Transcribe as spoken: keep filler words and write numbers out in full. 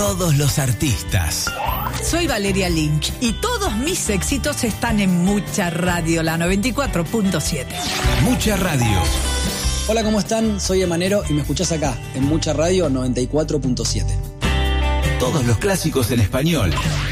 todos los artistas. Soy Valeria Lynch y todos mis éxitos están en Mucha Radio, la noventa y cuatro punto siete. Mucha Radio. Hola, ¿cómo están? Soy Emanero y me escuchás acá, en Mucha Radio noventa y cuatro punto siete. Todos los clásicos en español.